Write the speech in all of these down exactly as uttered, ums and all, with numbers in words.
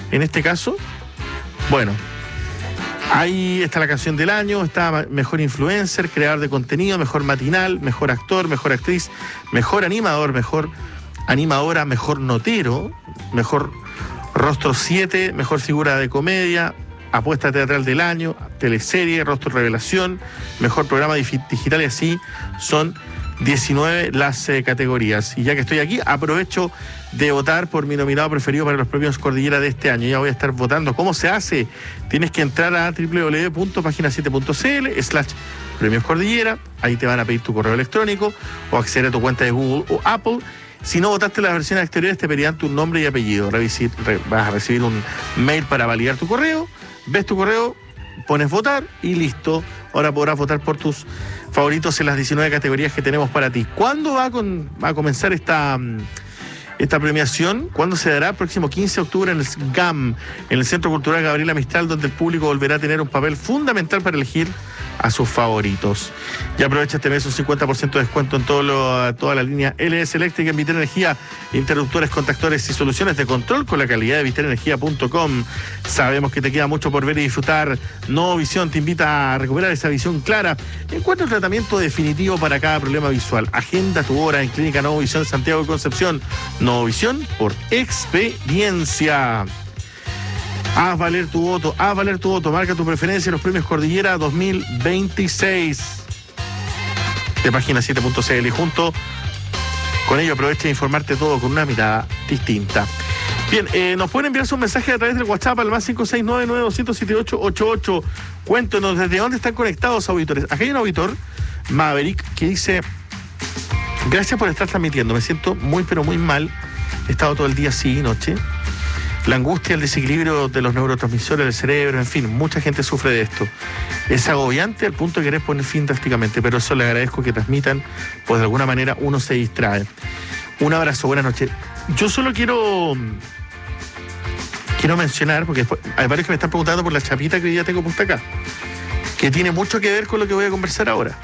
En este caso, bueno, ahí está la canción del año, está mejor influencer, creador de contenido, mejor matinal, mejor actor, mejor actriz, mejor animador, mejor animadora, mejor notero, mejor rostro siete, mejor figura de comedia, apuesta teatral del año, teleserie, rostro revelación, mejor programa digital, y así son diecinueve las eh, categorías. Y ya que estoy aquí, aprovecho de votar por mi nominado preferido para los premios Cordillera de este año. Ya voy a estar votando. ¿Cómo se hace? Tienes que entrar a doble u doble u doble u punto página siete punto c l slash premios Cordillera. Ahí te van a pedir tu correo electrónico o acceder a tu cuenta de Google o Apple. Si no votaste las versiones exteriores, te pedirán tu nombre y apellido. Revisir, re, vas a recibir un mail para validar tu correo. Ves tu correo, pones votar y listo. Ahora podrás votar por tus favoritos en las diecinueve categorías que tenemos para ti. ¿Cuándo va a, con, va a comenzar esta, esta premiación? ¿Cuándo se dará? El próximo quince de octubre en el S G A M, en el Centro Cultural Gabriela Mistral, donde el público volverá a tener un papel fundamental para elegir a sus favoritos. Y aprovecha este mes un cincuenta por ciento de descuento en todo lo, toda la línea L S Eléctrica, en Vitel Energía, interruptores, contactores y soluciones de control con la calidad de vitel energía punto com. Sabemos que te queda mucho por ver y disfrutar. Novovisión te invita a recuperar esa visión clara. Encuentra un tratamiento definitivo para cada problema visual. Agenda tu hora en Clínica Novovisión Santiago de Concepción. Novovisión por experiencia. Haz valer tu voto, haz valer tu voto, marca tu preferencia en los premios Cordillera dos mil veintiséis de página siete punto c l, y junto con ello aprovecha de informarte todo con una mirada distinta. Bien, eh, nos pueden enviar sus mensajes a través del WhatsApp al más cinco seis nueve nueve dos cero siete ocho ocho ocho. Cuéntenos desde dónde están conectados, auditores. Acá hay un auditor, Maverick, que dice: gracias por estar transmitiendo, me siento muy pero muy mal, he estado todo el día así, noche. La angustia, el desequilibrio de los neurotransmisores del cerebro, en fin, mucha gente sufre de esto. Es agobiante al punto de querer poner fin drásticamente, pero eso le agradezco que transmitan, pues de alguna manera uno se distrae. Un abrazo, buenas noches. Yo solo quiero quiero mencionar, porque después, hay varios que me están preguntando por la chapita que hoy día tengo puesta acá, que tiene mucho que ver con lo que voy a conversar ahora.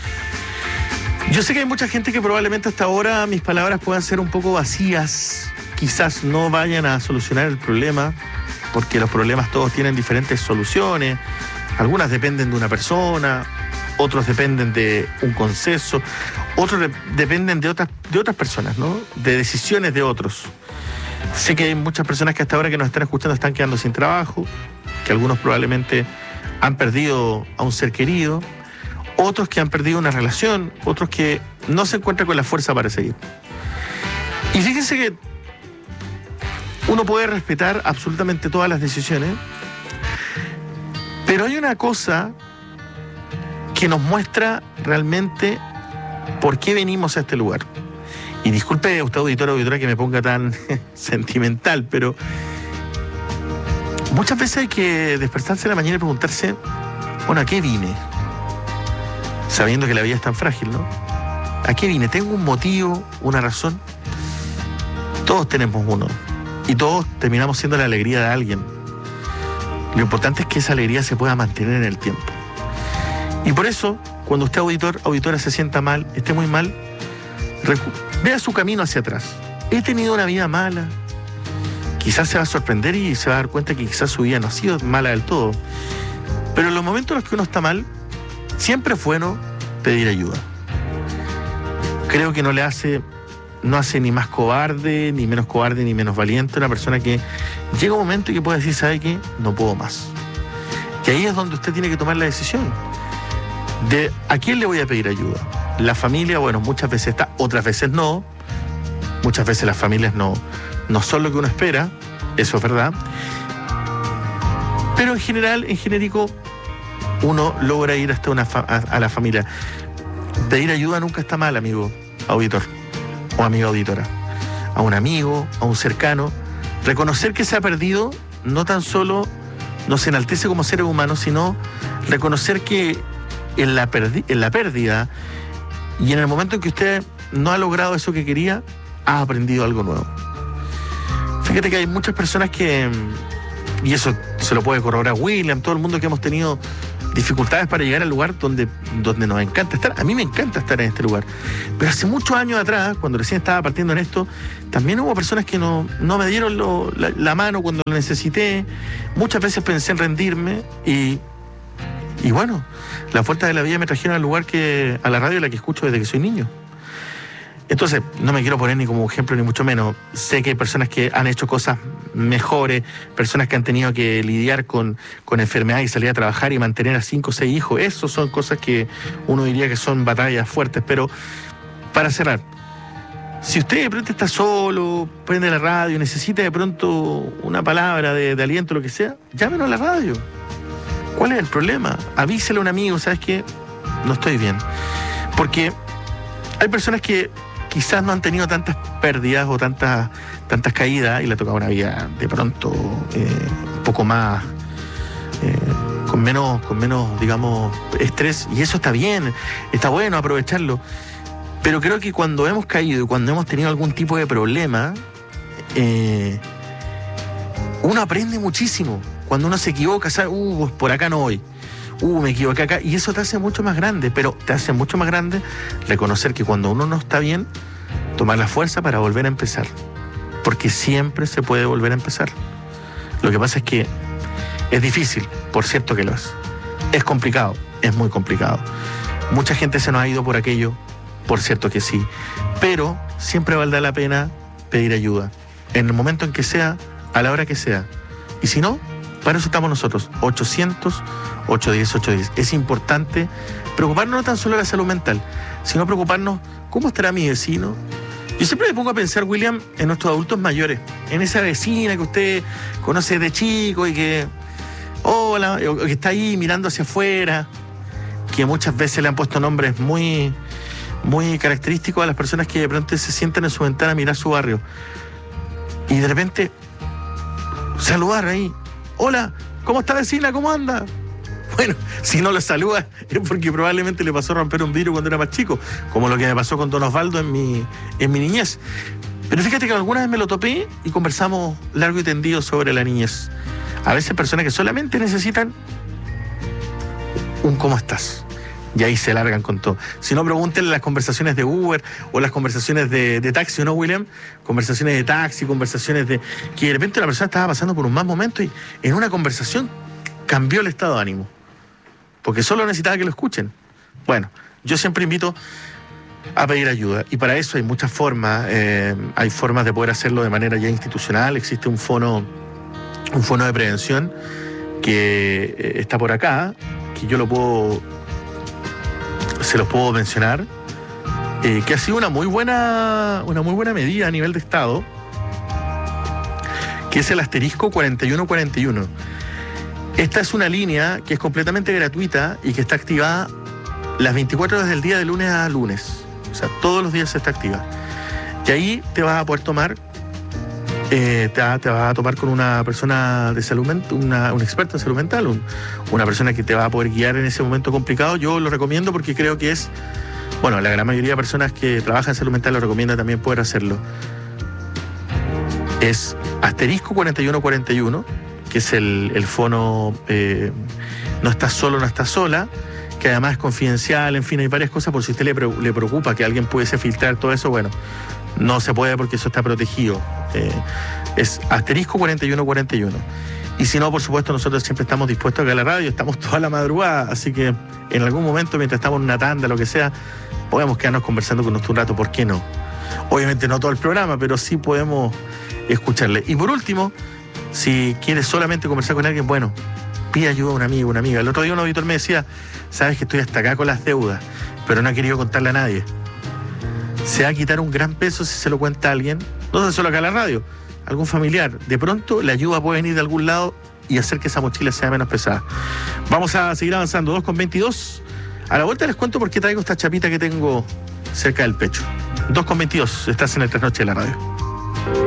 Yo sé que hay mucha gente que probablemente hasta ahora mis palabras puedan ser un poco vacías, quizás no vayan a solucionar el problema, porque los problemas todos tienen diferentes soluciones, algunas dependen de una persona, otros dependen de un consenso, otros de, dependen de otras, de otras personas, ¿no? De decisiones de otros. Sé que hay muchas personas que hasta ahora que nos están escuchando están quedando sin trabajo, que algunos probablemente han perdido a un ser querido, otros que han perdido una relación, otros que no se encuentran con la fuerza para seguir. Y fíjense que uno puede respetar absolutamente todas las decisiones, pero hay una cosa que nos muestra realmente por qué venimos a este lugar. Y disculpe usted, auditor o auditora, que me ponga tan sentimental, pero muchas veces hay que despertarse en la mañana y preguntarse, bueno, ¿a qué vine? Sabiendo que la vida es tan frágil, ¿no? ¿A qué vine? ¿Tengo un motivo, una razón? Todos tenemos uno. Y todos terminamos siendo la alegría de alguien. Lo importante es que esa alegría se pueda mantener en el tiempo. Y por eso, cuando usted, auditor, auditora, se sienta mal, esté muy mal, recu- vea su camino hacia atrás. He tenido una vida mala. Quizás se va a sorprender y se va a dar cuenta que quizás su vida no ha sido mala del todo. Pero en los momentos en los que uno está mal, siempre es bueno pedir ayuda. Creo que no le hace... no hace ni más cobarde, ni menos cobarde, ni menos valiente una persona que llega un momento y que puede decir, ¿sabe qué? No puedo más. Y ahí es donde usted tiene que tomar la decisión de ¿a quién le voy a pedir ayuda? La familia, bueno, muchas veces está, otras veces no. Muchas veces las familias no, no son lo que uno espera, eso es verdad. Pero en general, en genérico, uno logra ir hasta una fa- a, a la familia. Pedir ayuda nunca está mal, amigo auditor o amiga auditora, a un amigo, a un cercano. Reconocer que se ha perdido no tan solo nos enaltece como seres humanos, sino reconocer que en la, perdi- en la pérdida y en el momento en que usted no ha logrado eso que quería, ha aprendido algo nuevo. Fíjate que hay muchas personas que, y eso se lo puede corroborar William, todo el mundo que hemos tenido dificultades para llegar al lugar donde, donde nos encanta estar. A mí me encanta estar en este lugar. Pero hace muchos años atrás, cuando recién estaba partiendo en esto, también hubo personas que no, no me dieron lo, la, la mano cuando lo necesité. Muchas veces pensé en rendirme y, y bueno, las vueltas de la vida me trajeron al lugar que, a la radio la que escucho desde que soy niño. Entonces, no me quiero poner ni como ejemplo, ni mucho menos. Sé que hay personas que han hecho cosas mejores, personas que han tenido que lidiar con, con enfermedades y salir a trabajar y mantener a cinco o seis hijos. Eso son cosas que uno diría que son batallas fuertes. Pero, para cerrar, si usted de pronto está solo, prende la radio, necesita de pronto una palabra de, de aliento, lo que sea, llámenos a la radio. ¿Cuál es el problema? Avísele a un amigo, ¿sabes qué? No estoy bien. Porque hay personas que quizás no han tenido tantas pérdidas o tantas, tantas caídas y le ha tocado una vida de pronto eh, un poco más, eh, con menos, con menos, digamos, estrés, y eso está bien, está bueno aprovecharlo. Pero creo que cuando hemos caído y cuando hemos tenido algún tipo de problema, eh, uno aprende muchísimo. Cuando uno se equivoca, sabe, uh, por acá no voy. Uh, me equivoqué acá, y eso te hace mucho más grande, pero te hace mucho más grande reconocer que cuando uno no está bien, tomar la fuerza para volver a empezar, porque siempre se puede volver a empezar. Lo que pasa es que es difícil, por cierto que lo es, es complicado, es muy complicado. Mucha gente se nos ha ido por aquello, por cierto que sí, pero siempre valdrá la pena pedir ayuda, en el momento en que sea, a la hora que sea, y si no, para eso estamos nosotros, ochocientos, ochocientos diez, ochocientos diez. Es importante preocuparnos no tan solo de la salud mental, sino preocuparnos cómo estará mi vecino. Yo siempre me pongo a pensar, William, en nuestros adultos mayores, en esa vecina que usted conoce de chico y que, hola, o que está ahí mirando hacia afuera, que muchas veces le han puesto nombres muy, muy característicos a las personas que de pronto se sientan en su ventana a mirar su barrio. Y de repente, saludar ahí. Hola, ¿cómo está vecina? ¿Cómo anda? Bueno, si no lo saluda es porque probablemente le pasó romper un vidrio cuando era más chico, como lo que me pasó con don Osvaldo en mi, en mi niñez. Pero fíjate que alguna vez me lo topé y conversamos largo y tendido sobre la niñez. A veces personas que solamente necesitan un ¿cómo estás? Y ahí se largan con todo. Si no, pregúntenle las conversaciones de Uber o las conversaciones de, de taxi, ¿no, William? Conversaciones de taxi, conversaciones de... que de repente una persona estaba pasando por un mal momento y en una conversación cambió el estado de ánimo. Porque solo necesitaba que lo escuchen. Bueno, yo siempre invito a pedir ayuda. Y para eso hay muchas formas. Eh, hay formas de poder hacerlo de manera ya institucional. Existe un fono, un fono de prevención que eh, está por acá, que yo lo puedo... se los puedo mencionar, eh, que ha sido una muy buena una muy buena medida a nivel de Estado, que es el asterisco cuarenta y uno cuarenta y uno. Esta es una línea que es completamente gratuita y que está activada las veinticuatro horas del día, de lunes a lunes. O sea, todos los días está activa. Y ahí te vas a poder tomar, eh, te, te vas a tomar con una persona de salud mental, una, un experto en salud mental, un, una persona que te va a poder guiar en ese momento complicado. Yo lo recomiendo porque creo que es, bueno, la gran mayoría de personas que trabajan en salud mental lo recomienda también poder hacerlo. Es asterisco cuarenta y uno cuarenta y uno, que es el, el fono eh, No estás solo, no estás sola, que además es confidencial, en fin, hay varias cosas. Por si a usted le, pre, le preocupa que alguien pudiese filtrar todo eso, bueno, no se puede porque eso está protegido. Eh, es asterisco cuarenta y uno cuarenta y uno. Y si no, por supuesto, nosotros siempre estamos dispuestos acá a la radio, estamos toda la madrugada, así que en algún momento, mientras estamos en una tanda, lo que sea, podemos quedarnos conversando con usted un rato, ¿por qué no? Obviamente no todo el programa, pero sí podemos escucharle. Y por último, si quieres solamente conversar con alguien, bueno, pide ayuda a un amigo, una amiga. El otro día un auditor me decía, sabes que estoy hasta acá con las deudas, pero no he querido contarle a nadie. Se va a quitar un gran peso si se lo cuenta a alguien, no solo acá en la radio, algún familiar. De pronto la ayuda puede venir de algún lado y hacer que esa mochila sea menos pesada. Vamos a seguir avanzando, dos con veintidós. A la vuelta les cuento por qué traigo esta chapita que tengo cerca del pecho. dos con veintidós, estás en el Trasnoche de la Radio.